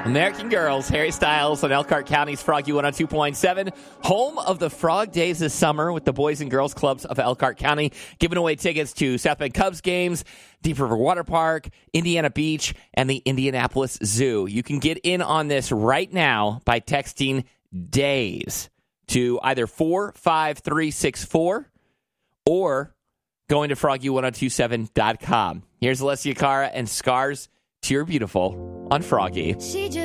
American Girls, Harry Styles on Elkhart County's Froggy 102.7, home of the Frog Days this summer with the Boys and Girls Clubs of Elkhart County, giving away tickets to South Bend Cubs games, Deep River Water Park, Indiana Beach, and the Indianapolis Zoo. You can get in on this right now by texting DAYS to either 45364 or going to froggy1027.com. Here's Alessia Cara and Scars to Your Beautiful on Froggy.